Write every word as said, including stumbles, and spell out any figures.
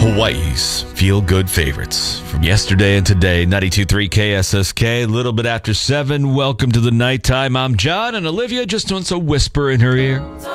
Hawaii's feel-good favorites from yesterday and today. ninety-two point three K S S K, a little bit after seven. Welcome to the nighttime. I'm John, and Olivia just wants a whisper in her ear.